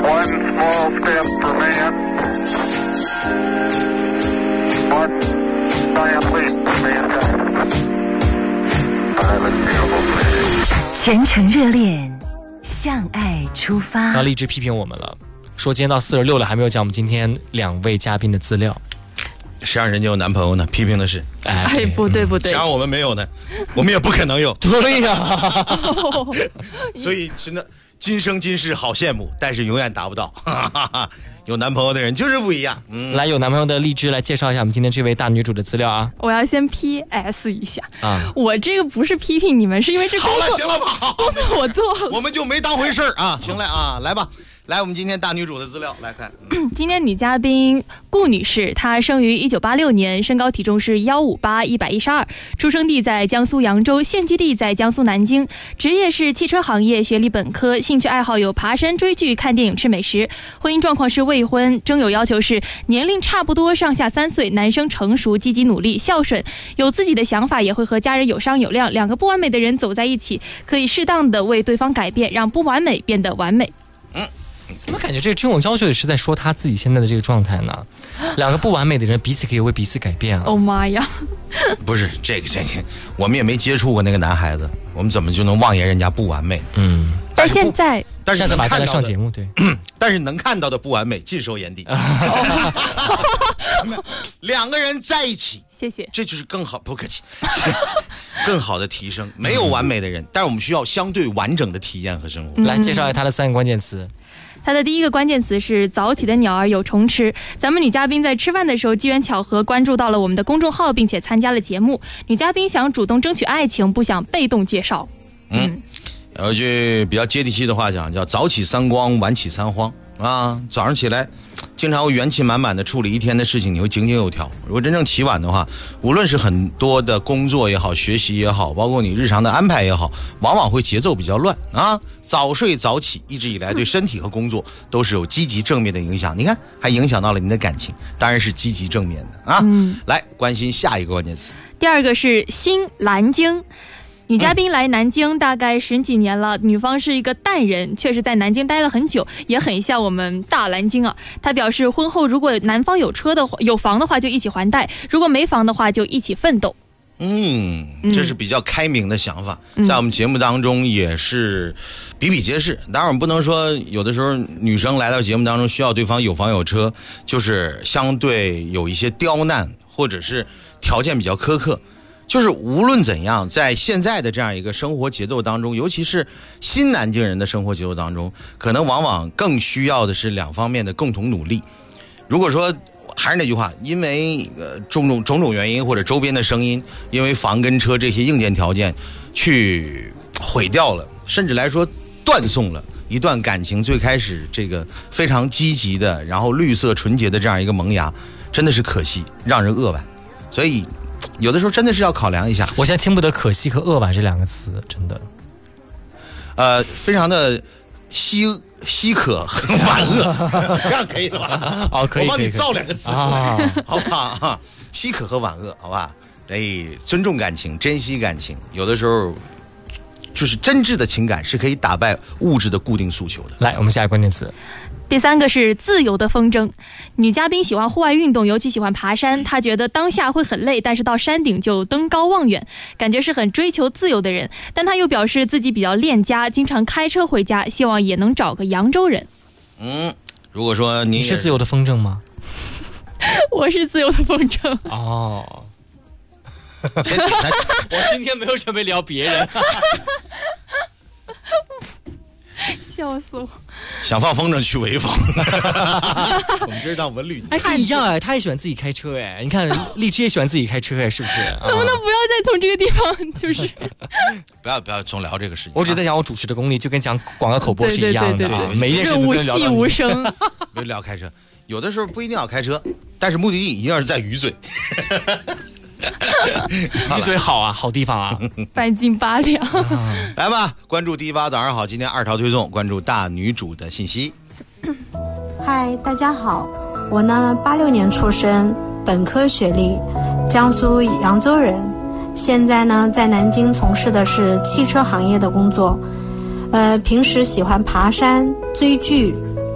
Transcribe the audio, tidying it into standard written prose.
One small step for man, one giant leap for mankind. 前程热恋，向爱出发。 刚荔枝批评我们了，说今天到46了还没有讲我们今天2位嘉宾的资料。 谁让人家有男朋友呢？批评的是， 哎，不对不对， 谁让我们没有呢？我们也不可能有。 对呀、 所以真的今生今世好羡慕，但是永远达不到。有男朋友的人就是不一样。 来，有男朋友的荔枝来介绍一下我们今天这位大女主的资料啊。 我要先 PS 一下啊， 我这个不是批评你们，是因为这工作， 好了，行了吧？好， 工作我做了， 我们就没当回事啊。行了啊，来吧。来，我们今天大女主的资料来看。 今天女嘉宾顾女士，她生于1986年，身高体重是158、112，出生地在江苏扬州，现居地在江苏南京，职业是汽车行业，学历本科，兴趣爱好有爬山、追剧、看电影、吃美食。婚姻状况是未婚，征友要求是年龄差不多上下3岁，男生成熟、积极努力、孝顺，有自己的想法，也会和家人有商有量。两个不完美的人走在一起，可以适当的为对方改变，让不完美变得完美。 怎么感觉这种要求也是在说他自己现在的这个状态呢？两个不完美的人彼此可以为彼此改变啊！ 哦妈呀！ 不是这个，我们也没接触过那个男孩子，我们怎么就能妄言人家不完美？ 但现在下次把他来上节目，对。 但是能看到的不完美尽收眼底。两个人在一起， 谢谢， 这就是更好，不客气，更好的提升。没有完美的人，但是我们需要相对完整的体验和生活。 来介绍一下他的3个关键词。 他的第一个关键词是早起的鸟儿有虫吃。咱们女嘉宾在吃饭的时候机缘巧合关注到了我们的公众号，并且参加了节目。女嘉宾想主动争取爱情，不想被动介绍。 有句比较接地气的话讲，叫早起3光，晚起3荒啊。早上起来经常会元气满满的处理一天的事情，你会井井有条。如果真正起晚的话，无论是很多的工作也好，学习也好，包括你日常的安排也好，往往会节奏比较乱啊。早睡早起一直以来对身体和工作都是有积极正面的影响。你看，还影响到了你的感情，当然是积极正面的啊。来关心下一个关键词。 第二个是新蓝鲸。女嘉宾来南京大概10几年了，女方是一个淡人，确实在南京待了很久，也很像我们大蓝鲸啊。她表示婚后如果男方有车的话，有房的话就一起还贷，如果没房的话就一起奋斗。 这是比较开明的想法，在我们节目当中也是比比皆是。当然我们不能说有的时候女生来到节目当中需要对方有房有车，就是相对有一些刁难，或者是条件比较苛刻。就是无论怎样，在现在的这样一个生活节奏当中，尤其是新南京人的生活节奏当中，可能往往更需要的是2方面的共同努力。如果说还是那句话，因为种种原因或者周边的声音，因为房跟车这些硬件条件去毁掉了，甚至来说断送了一段感情最开始这个非常积极的，然后绿色纯洁的这样一个萌芽，真的是可惜，让人扼腕。所以有的时候真的是要考量一下。 我现在听不得可惜和扼腕这2个词，真的非常的稀可婉恶。这样可以了吧？ 哦，可以， 我帮你造2个词啊，好吧？稀可和婉恶，好吧？得尊重感情，珍惜感情。有的时候就是真挚的情感是可以打败物质的固定诉求的。 来，我们下一个关键词。 第3个是自由的风筝。女嘉宾喜欢户外运动，尤其喜欢爬山。她觉得当下会很累，但是到山顶就登高望远，感觉是很追求自由的人。但她又表示自己比较恋家，经常开车回家，希望也能找个扬州人。 如果说你是自由的风筝吗？ 我是自由的风筝。 哦，我今天没有准备聊别人。 笑死我！ 想放风筝去潍坊。我们这是当文旅。 不一样哎，他也喜欢自己开车哎。你看荔枝也喜欢自己开车哎，是不是？ 能不能不要再从这个地方就是不要总聊这个事情。 我只在讲我主持的功力，就跟讲广告口播是一样的啊。每一件事都跟聊到润物细无声。 别聊开车，有的时候不一定要开车，但是目的地一定是在鱼嘴。 鱼嘴好啊，好地方啊， 半斤8两。 来吧，关注第一发早上好，今天2条推送，关注大女主的信息。 嗨，大家好，我呢86年出生，本科学历，江苏扬州人，现在呢在南京从事的是汽车行业的工作。平时喜欢爬山、追剧、